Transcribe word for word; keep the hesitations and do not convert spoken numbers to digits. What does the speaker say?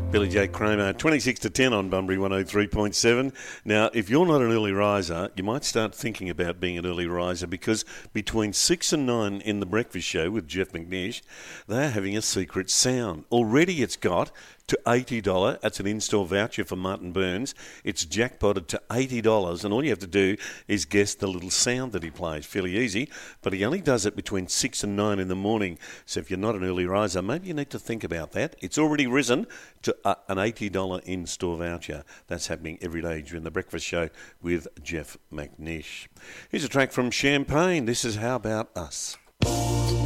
Billy J. Kramer, twenty-six to ten on Bunbury one oh three point seven. Now, if you're not an early riser, you might start thinking about being an early riser because between six and nine in the breakfast show with Jeff McNish, they're having a secret sound. Already it's got to eighty dollars. That's an in-store voucher for Martin Burns. It's jackpotted to eighty dollars, and all you have to do is guess the little sound that he plays. Fairly easy, but he only does it between six and nine in the morning. So if you're not an early riser, maybe you need to think about that. It's already risen to uh, an eighty dollars in-store voucher. That's happening every day during the breakfast show with Jeff McNish. Here's a track from Champagne. This is How About Us.